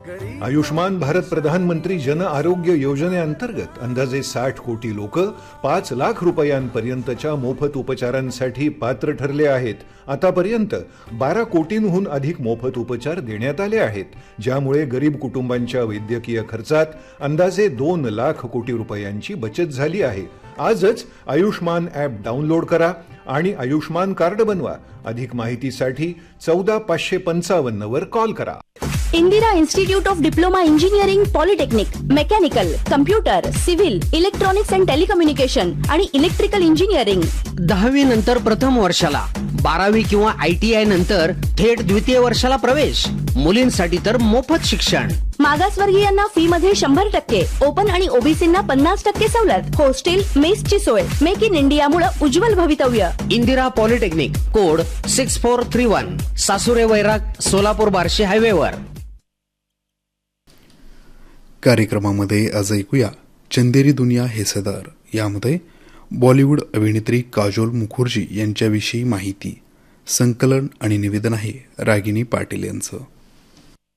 आयुष्मान भारत प्रधानमंत्री जन आरोग्य योजनेअंतर्गत अंदाजे 60 कोटी लोक 5 लाख रुपयांपर्यंतच्या मोफत उपचारांसाठी पात्र ठरले आहेत. आतापर्यंत 12 कोटींहून अधिक मोफत उपचार देण्यात आले आहेत, ज्यामुळे गरीब कुटुंबांच्या वैद्यकीय खर्चात अंदाजे 2 लाख कोटी रुपयांची बचत झाली आहे. आजच आयुष्मान ॲप डाउनलोड करा आणि आयुष्मान कार्ड बनवा. अधिक माहितीसाठी 14555 वर कॉल करा. Indira institute of diploma engineering, polytechnic, mechanical, computer, civil, electronics and telecommunication आणि इलेक्ट्रिकल इंजिनिअरिंग. 10वी नंतर प्रथम वर्षाला, 12वी किंवा ITI नंतर थेट द्वितीय वर्षाला प्रवेश. मुलींसाठी तर मोफत शिक्षण. मागासवर्गीयांना फी मध्ये 100%, ओपन आणि ओबीसींना 50% सवलत. हॉस्टेल, मेसची सोय. मेक इन इंडिया मुळे उज्ज्वल भवितव्य. इंदिरा पॉलिटेक्निक, कोड 6431, सासुरे वैराग, सोलापूर बार्शी हायवेवर. कार्यक्रमामध्ये आज ऐकूया चंदेरी दुनिया हे सदर. यामध्ये बॉलिवूड अभिनेत्री काजोल मुखर्जी यांच्याविषयी माहिती. संकलन आणि निवेदन आहे रागिनी पाटील यांचं.